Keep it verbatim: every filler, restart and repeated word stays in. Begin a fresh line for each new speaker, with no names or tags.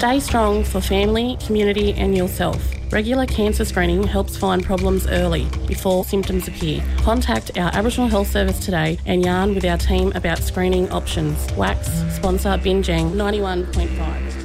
Stay strong for family, community and yourself. Regular cancer screening helps find problems early, before symptoms appear. Contact our Aboriginal Health Service today and yarn with our team about screening options. W A X, sponsor Binjang ninety-one point five.